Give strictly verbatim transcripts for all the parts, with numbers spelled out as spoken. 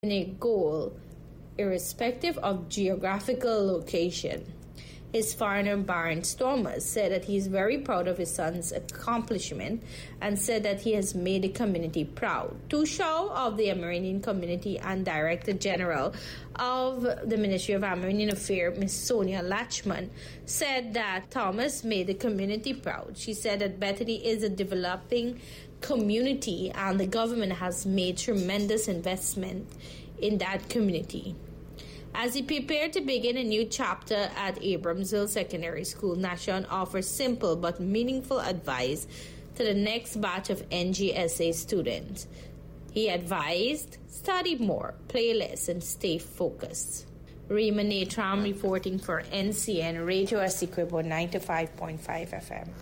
a goal, irrespective of geographical location. His father, Baron Stormers, said that he is very proud of his son's accomplishment and said that he has made the community proud. Tushau of the Amerindian community and Director General of the Ministry of Amerindian Affairs, Miz Sonia Lachman, said that Thomas made the community proud. She said that Bethany is a developing community and the government has made tremendous investment in that community. As he prepared to begin a new chapter at Abramsville Secondary School, Nashon offers simple but meaningful advice to the next batch of N G S A students. He advised, study more, play less, and stay focused. Rima Natram reporting for N C N Radio Essequibo ninety-five point five F M.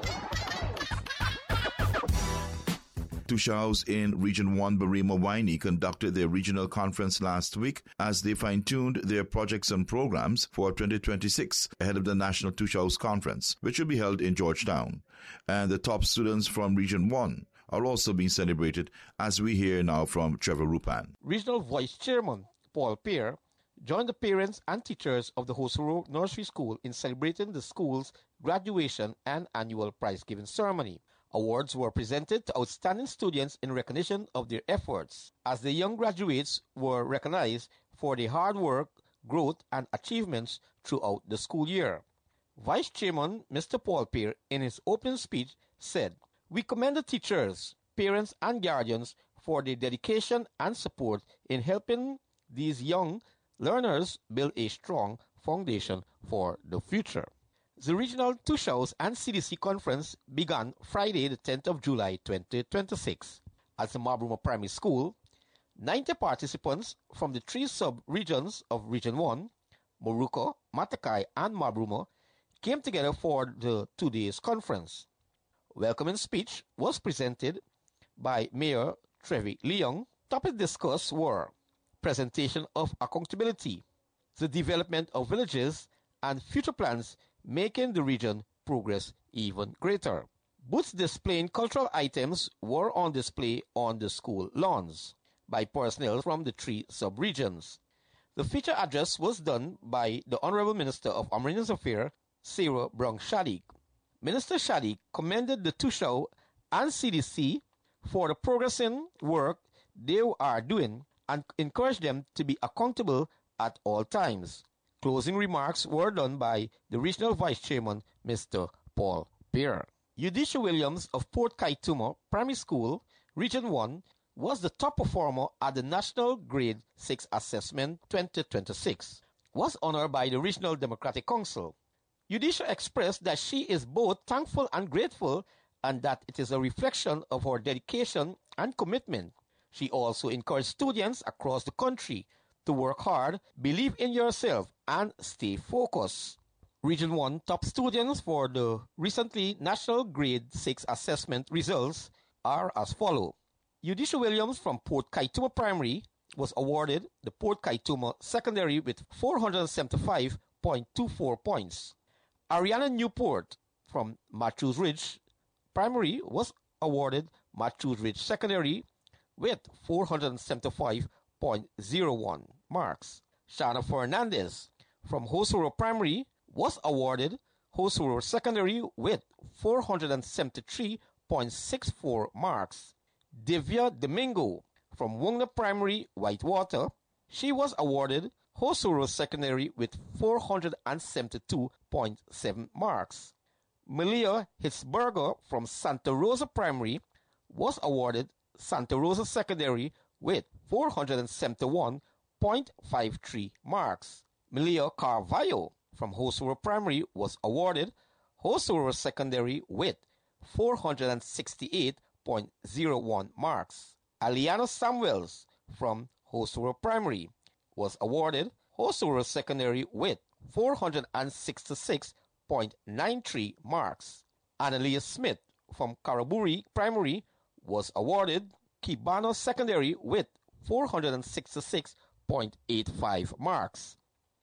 Tushaus in Region one Barima Waini conducted their regional conference last week as they fine-tuned their projects and programs for twenty twenty-six ahead of the National Tushaus Conference, which will be held in Georgetown. And the top students from Region one are also being celebrated, as we hear now from Trevor Rupan. Regional Vice Chairman Paul Pierre joined the parents and teachers of the Hosuru Nursery School in celebrating the school's graduation and annual prize-giving ceremony. Awards were presented to outstanding students in recognition of their efforts, as the young graduates were recognized for their hard work, growth, and achievements throughout the school year. Vice Chairman Mister Paul Pierre, in his opening speech, said, "We commend the teachers, parents, and guardians for their dedication and support in helping these young learners build a strong foundation for the future." The Regional Tushaus and C D C Conference began Friday, the tenth of July, twenty twenty-six. At the Mabruma Primary School, ninety participants from the three sub-regions of Region one, Moruco, Matakai, and Mabruma, came together for the two days conference. Welcoming speech was presented by Mayor Trevi Leong. Topics discussed were presentation of accountability, the development of villages, and future plans making the region progress even greater. Booths displaying cultural items were on display on the school lawns by personnel from the three sub-regions. The feature address was done by the Honorable Minister of Amerindian Affairs, Sarah Brown Shadik. Minister Shadik commended the Tushau and C D C for the progressing work they are doing and encouraged them to be accountable at all times. Closing remarks were done by the Regional Vice Chairman, Mister Paul Pierre. Eudisha Williams of Port Kaituma Primary School, Region one, was the top performer at the National Grade six Assessment twenty twenty-six, was honored by the Regional Democratic Council. Eudisha expressed that she is both thankful and grateful and that it is a reflection of her dedication and commitment. She also encouraged students across the country to work hard, believe in yourself, and stay focused. Region one top students for the recently National Grade six Assessment results are as follows. Eudisha Williams from Port Kaituma Primary was awarded the Port Kaituma Secondary with four hundred seventy-five point two four points. Ariana Newport from Matthews Ridge Primary was awarded Matthews Ridge Secondary with four hundred seventy-five point zero one marks. Shana Fernandez from Hosuru Primary was awarded Hosuru Secondary with four hundred seventy-three point six four marks. Divya Domingo from Wungna Primary, Whitewater, she was awarded Hosuru Secondary with four hundred seventy-two point seven marks. Malia Hitzberger from Santa Rosa Primary was awarded Santa Rosa Secondary with four hundred seventy-one point five three marks. Malia Carvalho from Hosuru Primary was awarded Hosuru Secondary with four hundred sixty-eight point zero one marks. Aliana Samuels from Hosuru Primary was awarded Hosuru Secondary with four hundred sixty-six point nine three marks. Annalise Smith from Karaburi Primary was awarded Kibano Secondary with four hundred sixty-six point eight five marks.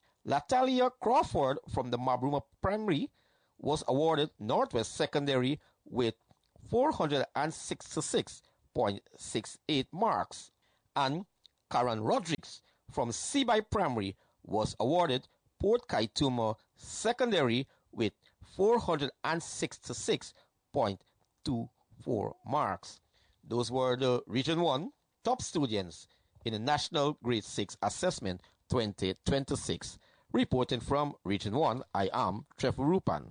Latalia Crawford from the Mabruma Primary was awarded Northwest Secondary with four hundred sixty-six point six eight marks. And Karen Rodriguez from Seaby Primary was awarded Port Kaituma Secondary with four hundred sixty-six point two four marks. Those were the Region one top students in the National Grade six Assessment twenty twenty-six. Reporting from Region one, I am Trevor Rupan.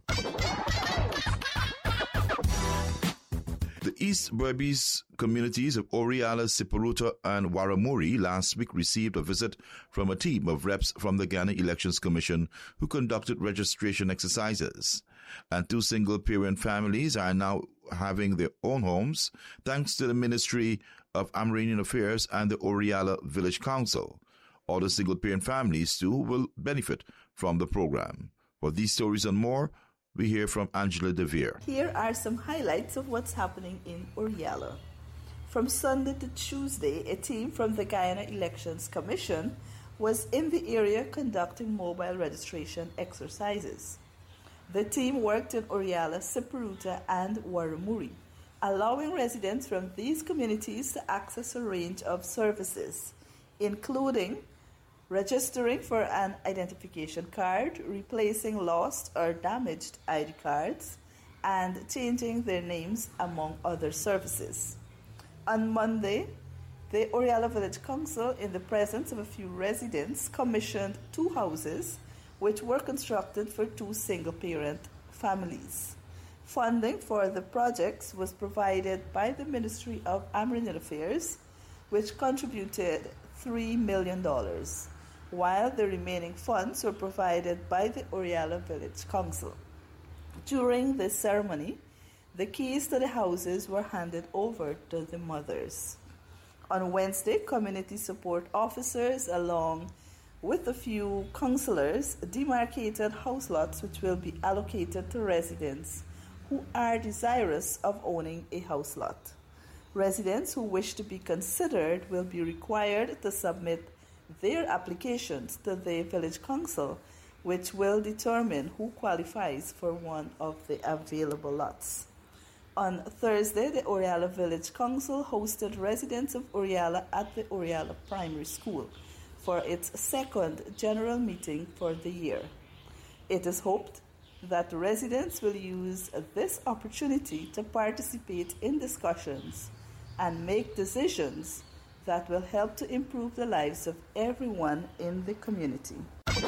The East Berbice communities of Oriala, Siparuta, and Warramuri last week received a visit from a team of reps from the Ghana Elections Commission who conducted registration exercises. And two single-parent families are now having their own homes thanks to the Ministry of Amerindian Affairs and the Oriala Village Council. Other single-parent families, too, will benefit from the program. For these stories and more, we hear from Angela DeVere. Here are some highlights of what's happening in Oriala. From Sunday to Tuesday, a team from the Guyana Elections Commission was in the area conducting mobile registration exercises. The team worked in Oriala, Siparuta, and Warramuri, allowing residents from these communities to access a range of services, including registering for an identification card, replacing lost or damaged I D cards, and changing their names, among other services. On Monday, the Oriala Village Council, in the presence of a few residents, commissioned two houses which were constructed for two single-parent families. Funding for the projects was provided by the Ministry of Amerindian Affairs, which contributed three million dollars. While the remaining funds were provided by the Oriala Village Council. During this ceremony, the keys to the houses were handed over to the mothers. On Wednesday, community support officers, along with a few councillors, demarcated house lots which will be allocated to residents who are desirous of owning a house lot. Residents who wish to be considered will be required to submit their applications to the Village Council, which will determine who qualifies for one of the available lots. On Thursday, the Oriala Village Council hosted residents of Oriala at the Oriala Primary School for its second general meeting for the year. It is hoped that residents will use this opportunity to participate in discussions and make decisions that will help to improve the lives of everyone in the community.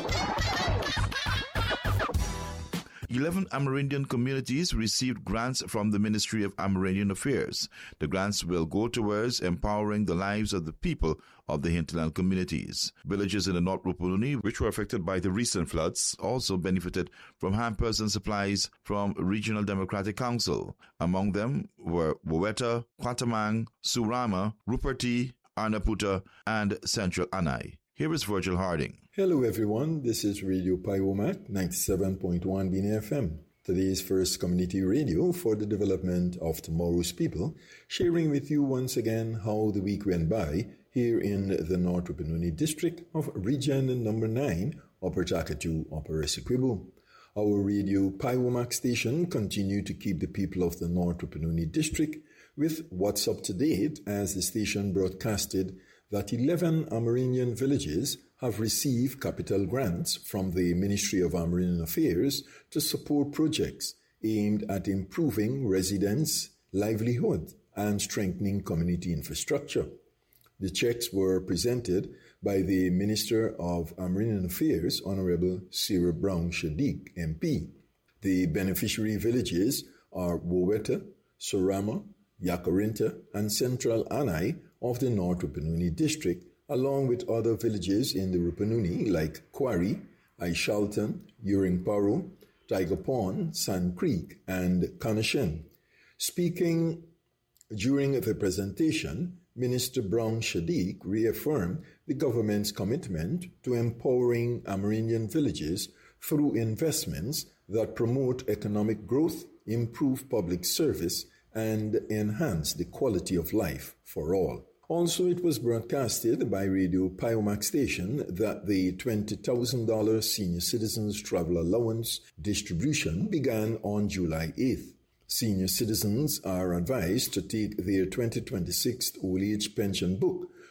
Eleven Amerindian communities received grants from the Ministry of Amerindian Affairs. The grants will go towards empowering the lives of the people of the hinterland communities. Villages in the North Rupununi, which were affected by the recent floods, also benefited from hampers and supplies from Regional Democratic Council. Among them were Woweta, Quatamang, Surama, Ruperti, Arnaputa, and Central Anai. Here is Virgil Harding. Hello everyone, this is Radio Paiwomak ninety-seven point one Bini F M. Today's first community radio for the development of tomorrow's people, sharing with you once again how the week went by here in the North Rupununi district of Region number nine, Upper Takatu, Upper Essequibo. Our Radio Paiwomak station continued to keep the people of the North Rupununi district with what's up to date, as the station broadcasted that eleven Amerindian villages have received capital grants from the Ministry of Amerindian Affairs to support projects aimed at improving residents' livelihood and strengthening community infrastructure. The checks were presented by the Minister of Amerindian Affairs, Honorable Sarah Brown Shadiq, M P. The beneficiary villages are Woweta, Surama, Yakarinta, and Central Anai of the North Rupununi district, along with other villages in the Rupununi like Quarry, Aishalton, Uringparo, Tiger Pond, Sand Creek, and Kanashen. Speaking during the presentation, Minister Brown Shadiq reaffirmed the government's commitment to empowering Amerindian villages through investments that promote economic growth, improve public service, and enhance the quality of life for all. Also, it was broadcasted by Radio Piomac Station that the twenty thousand dollars Senior Citizens Travel Allowance distribution began on July eighth. Senior citizens are advised to take their twenty twenty-six old age pension book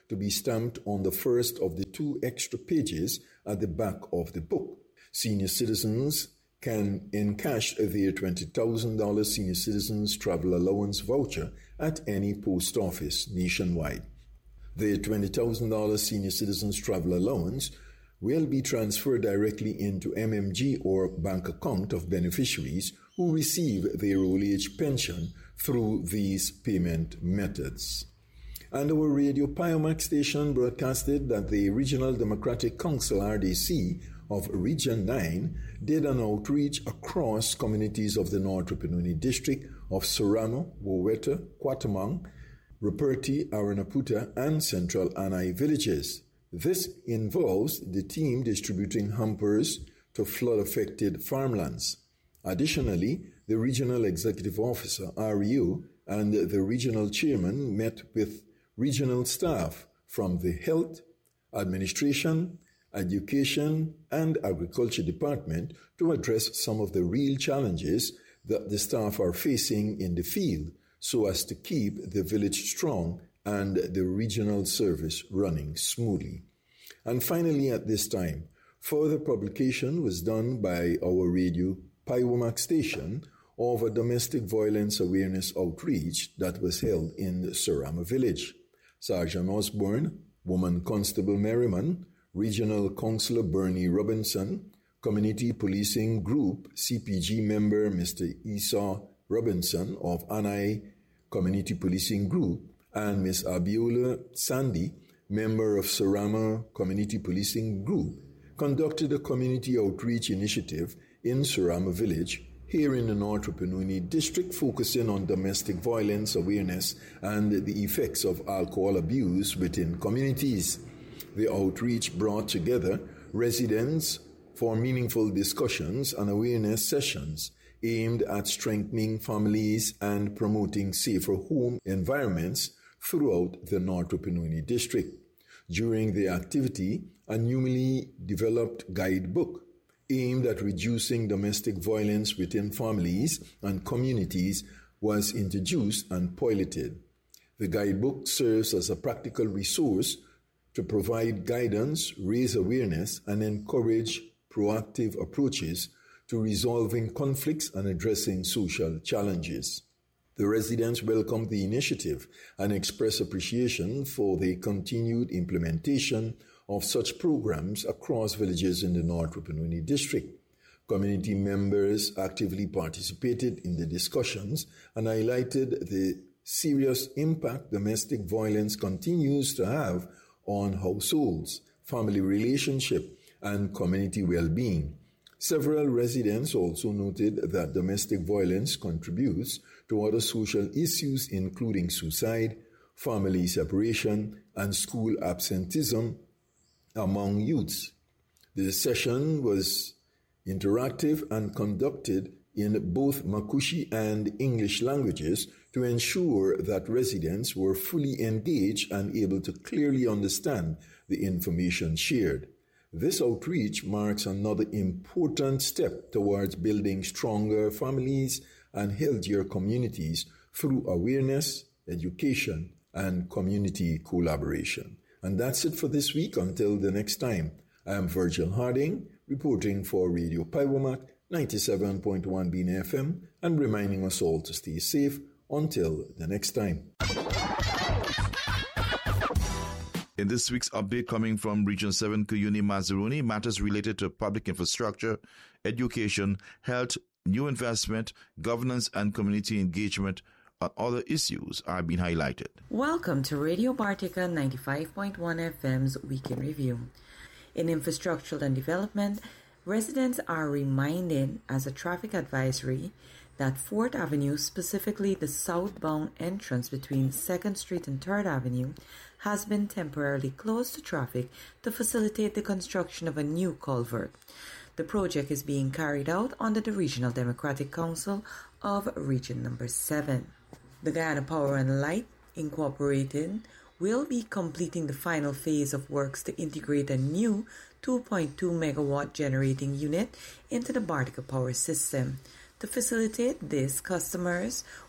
to be stamped on the first of the two extra pages at the back of the book. Senior citizens can encash their twenty thousand dollars Senior Citizens Travel Allowance voucher at any post office nationwide. The twenty thousand dollars Senior Citizens Travel Allowance will be transferred directly into M M G or bank account of beneficiaries who receive their old age pension through these payment methods. And our Radio Piomac station broadcasted that the Regional Democratic Council, R D C, of Region nine did an outreach across communities of the North Rupununi district of Suramo, Woweta, Quatamang, Ruperti, Aranaputa, and Central Anai villages. This involves the team distributing hampers to flood-affected farmlands. Additionally, the Regional Executive Officer, R E O, and the Regional Chairman met with regional staff from the Health, Administration, Education, and Agriculture Department to address some of the real challenges that the staff are facing in the field so as to keep the village strong and the regional service running smoothly. And finally, at this time, further publication was done by our Radio Piomac station of a domestic violence awareness outreach that was held in Surama village. Sergeant Osborne, Woman Constable Merriman, Regional Councillor Bernie Robinson, Community Policing Group C P G member Mister Esau Robinson of Anai Community Policing Group, and Miss Abiola Sandy, member of Surama Community Policing Group, conducted a community outreach initiative in Surama village here in the North Rupununi district, focusing on domestic violence awareness and the effects of alcohol abuse within communities. The outreach brought together residents for meaningful discussions and awareness sessions aimed at strengthening families and promoting safer home environments throughout the North Rupununi district. During the activity, a newly developed guidebook aimed at reducing domestic violence within families and communities was introduced and piloted. The guidebook serves as a practical resource to provide guidance, raise awareness, and encourage proactive approaches to resolving conflicts and addressing social challenges. The residents welcomed the initiative and expressed appreciation for the continued implementation of such programs across villages in the North Rupununi district. Community members actively participated in the discussions and highlighted the serious impact domestic violence continues to have on households, family relationship, and community well-being. Several residents also noted that domestic violence contributes to other social issues including suicide, family separation, and school absenteeism among youths. The session was interactive and conducted in both Makushi and English languages to ensure that residents were fully engaged and able to clearly understand the information shared. This outreach marks another important step towards building stronger families and healthier communities through awareness, education, and community collaboration. And that's it for this week. Until the next time, I am Virgil Harding, reporting for Radio Piomac ninety-seven point one Bean F M, and reminding us all to stay safe until the next time. In this week's update coming from Region seven Kuyuni Mazaruni, matters related to public infrastructure, education, health, new investment, governance, and community engagement and other issues are being highlighted. Welcome to Radio Bartica ninety-five point one F M's Week in Review. In infrastructure and development, residents are reminded as a traffic advisory that Fourth Avenue, specifically the southbound entrance between second Street and third Avenue, has been temporarily closed to traffic to facilitate the construction of a new culvert. The project is being carried out under the Regional Democratic Council of Region Number seven. The Guyana Power and Light Incorporated will be completing the final phase of works to integrate a new two point two megawatt generating unit into the Bartica power system. To facilitate this, customers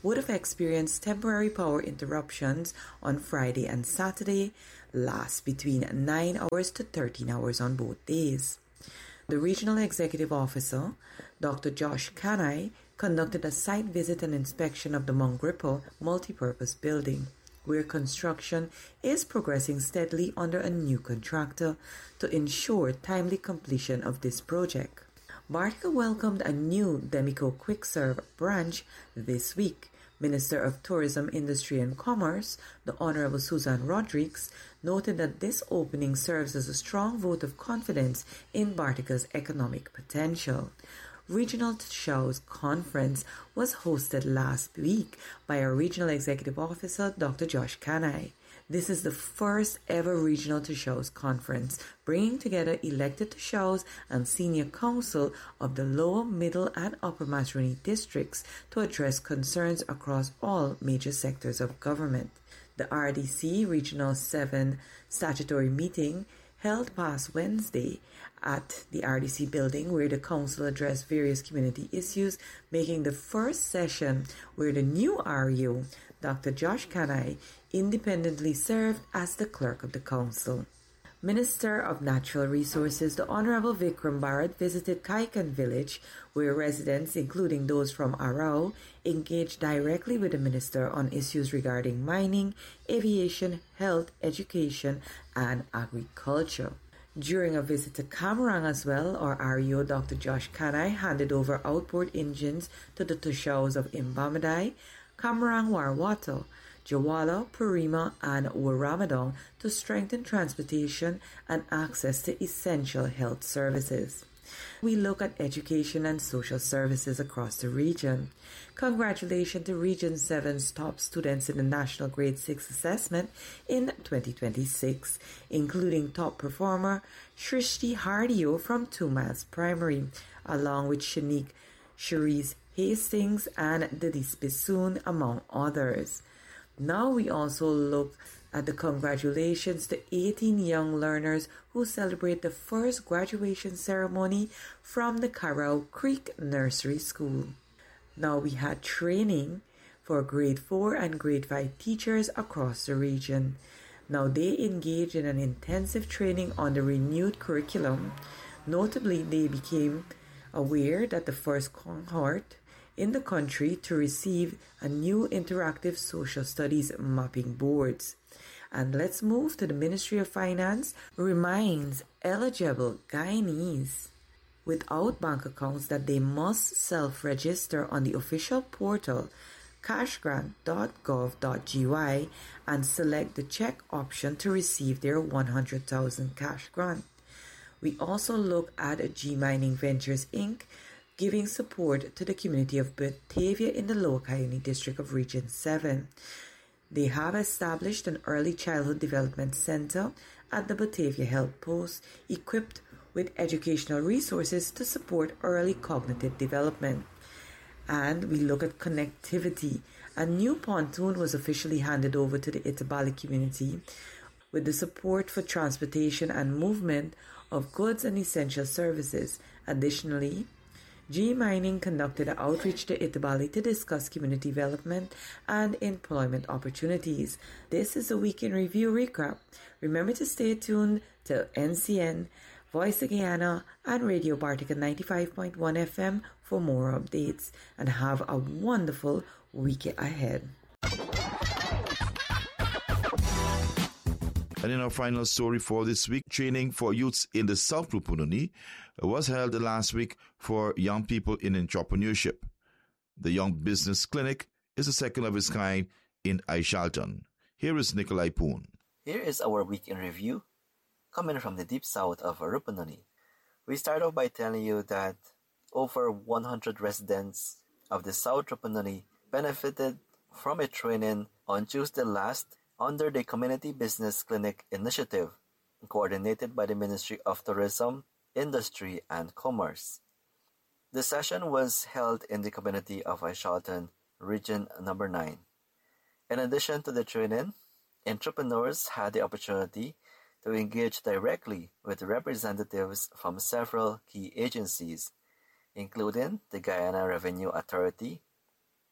would have experienced temporary power interruptions on Friday and Saturday, last between nine hours to thirteen hours on both days. The Regional Executive Officer, Doctor Josh Kanai, conducted a site visit and inspection of the Mongripo multipurpose building, where construction is progressing steadily under a new contractor to ensure timely completion of this project. Bartica welcomed a new Demico Quick Serve branch this week. Minister of Tourism, Industry and Commerce, the Honorable Susan Rodriguez, noted that this opening serves as a strong vote of confidence in Bartica's economic potential. Regional Shows Conference was hosted last week by our Regional Executive Officer, Doctor Josh Kanai. This is the first ever Regional Shows Conference, bringing together elected Shows and senior council of the lower, middle and upper Masrani districts to address concerns across all major sectors of government. The R D C Regional seven statutory meeting held past Wednesday at the R D C building, where the council addressed various community issues, making the first session where the new R U, Doctor Josh Kanai, independently served as the clerk of the council. Minister of Natural Resources, the Honorable Vikram Bharat, visited Kaikan village, where residents, including those from Arao, engaged directly with the minister on issues regarding mining, aviation, health, education, and agriculture. During a visit to Kamarang as well, our R E O, Doctor Josh Kanai, handed over outboard engines to the Tushaws of Imbamadai, Kamarang Warwato, Jawala, Purima, and Waramadong to strengthen transportation and access to essential health services. We look at education and social services across the region. Congratulations to Region seven's top students in the National Grade six Assessment in twenty twenty-six, including top performer Shrishti Hardio from Two Miles Primary, along with Shanique Cherise Hastings and Dedis Bisoon, among others. Now we also look at the congratulations to eighteen young learners who celebrate the first graduation ceremony from the Carrow Creek Nursery School. Now we had training for grade four and grade five teachers across the region. Now they engage in an intensive training on the renewed curriculum. Notably, they became aware that the first cohort in the country to receive a new interactive social studies mapping boards. And let's move to the Ministry of Finance reminds eligible Guyanese without bank accounts that they must self-register on the official portal cashgrant dot gov dot g y and select the check option to receive their one hundred thousand cash grant. We also look at G Mining Ventures Incorporated, giving support to the community of Batavia in the Lower Cayenne district of Region seven. They have established an early childhood development center at the Batavia Health Post, equipped with educational resources to support early cognitive development. And we look at connectivity. A new pontoon was officially handed over to the Itabali community with the support for transportation and movement of goods and essential services. Additionally, G Mining conducted an outreach to Itabali to discuss community development and employment opportunities. This is a Week in Review recap. Remember to stay tuned to N C N, Voice of Guyana, and Radio Bartica ninety-five point one F M for more updates, and have a wonderful week ahead. And in our final story for this week, training for youths in the South Rupununi was held last week for young people in entrepreneurship. The Young Business Clinic is the second of its kind in Aishalton. Here is Nikolai Poon. Here is our week in review, coming from the deep south of Rupununi. We start off by telling you that over one hundred residents of the South Rupununi benefited from a training on Tuesday last under the Community Business Clinic initiative, coordinated by the Ministry of Tourism, Industry and Commerce. The session was held in the community of Aishalton, Region Number nine. In addition to the training, entrepreneurs had the opportunity to engage directly with representatives from several key agencies, including the Guyana Revenue Authority,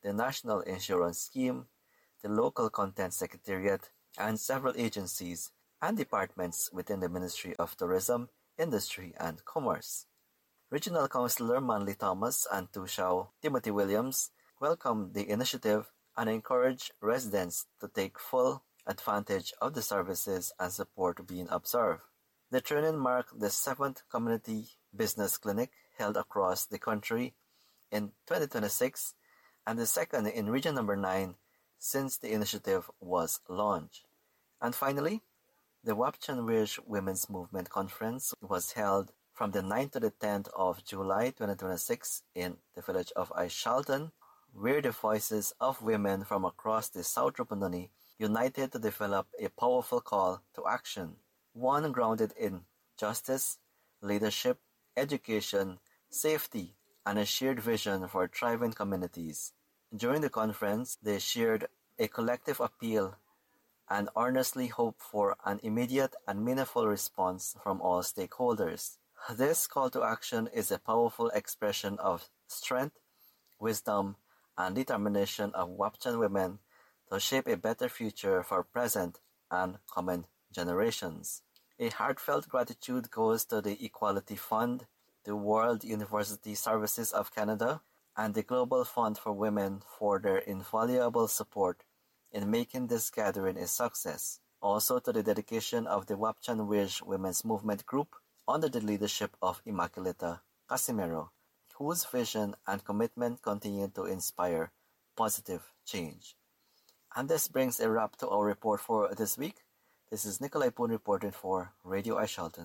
the National Insurance Scheme, the Local Content Secretariat, and several agencies and departments within the Ministry of Tourism, Industry, and Commerce. Regional Councillor Manley Thomas and Tushao Timothy Williams welcomed the initiative and encouraged residents to take full advantage of the services and support being observed. The training marked the seventh community business clinic held across the country in twenty twenty-six and the second in Region Number nine since the initiative was launched. And finally, the Wapchan Wirj Women's Movement Conference was held from the ninth to the tenth of July twenty twenty-six in the village of Aishalton, where the voices of women from across the South Rupununi united to develop a powerful call to action, one grounded in justice, leadership, education, safety, and a shared vision for thriving communities. During the conference, they shared a collective appeal and earnestly hoped for an immediate and meaningful response from all stakeholders. This call to action is a powerful expression of strength, wisdom, and determination of Wapchan women to shape a better future for present and coming generations. A heartfelt gratitude goes to the Equality Fund, the World University Services of Canada, and the Global Fund for Women for their invaluable support in making this gathering a success. Also to the dedication of the Wapchan Wirj Women's Movement Group under the leadership of Immaculata Casimero, whose vision and commitment continue to inspire positive change. And this brings a wrap to our report for this week. This is Nikolai Poon reporting for Radio Aishalton.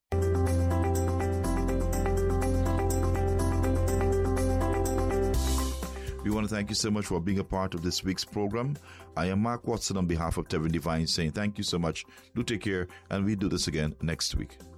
We want to thank you so much for being a part of this week's program. I am Mark Watson on behalf of Tevin Divine saying thank you so much. Do take care, and we'll do this again next week.